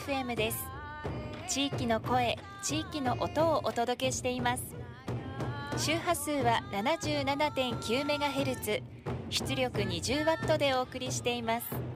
FM です。地域の声、地域の音をお届けしています。周波数は 77.9MHz、出力 20W でお送りしています。